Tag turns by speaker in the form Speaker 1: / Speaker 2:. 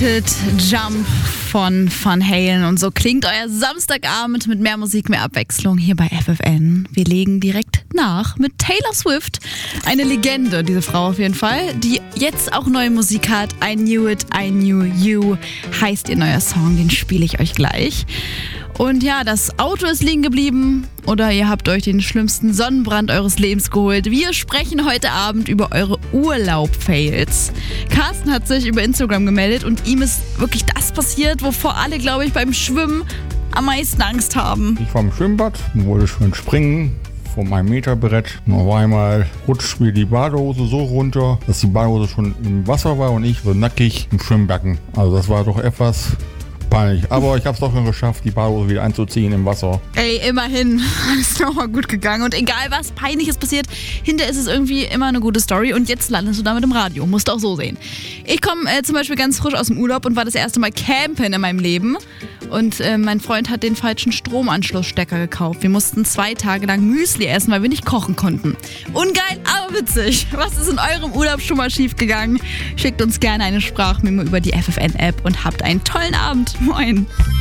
Speaker 1: Jump von Van Halen und so klingt euer Samstagabend mit mehr Musik, mehr Abwechslung hier bei FFN. Wir legen direkt nach mit Taylor Swift, eine Legende, diese Frau auf jeden Fall, die jetzt auch neue Musik hat. I Knew It, I Knew You heißt ihr neuer Song, den spiele ich euch gleich. Und ja, das Auto ist liegen geblieben oder ihr habt euch den schlimmsten Sonnenbrand eures Lebens geholt. Wir sprechen heute Abend über eure Urlaub-Fails. Carsten hat sich über Instagram gemeldet und ihm ist wirklich das passiert, wovor alle, glaube ich, beim Schwimmen am meisten Angst haben.
Speaker 2: Ich war im Schwimmbad und wollte schön springen von meinem Meterbrett. Und auf einmal rutscht mir die Badehose so runter, dass die Badehose schon im Wasser war und ich so nackig im Schwimmbecken. Also das war doch etwas peinlich. Aber ich habe es doch noch geschafft, die Badehose wieder einzuziehen im Wasser.
Speaker 1: Ey, immerhin. Alles nochmal gut gegangen. Und egal was Peinliches passiert, hinterher ist es irgendwie immer eine gute Story. Und jetzt landest du damit im Radio. Musst du auch so sehen. Ich komme zum Beispiel ganz frisch aus dem Urlaub und war das erste Mal campen in meinem Leben. Und mein Freund hat den falschen Stromanschlussstecker gekauft. Wir mussten 2 Tage lang Müsli essen, weil wir nicht kochen konnten. Ungeil, aber witzig. Was ist in eurem Urlaub schon mal schief gegangen? Schickt uns gerne eine Sprachmemo über die FFN-App und habt einen tollen Abend. Moin.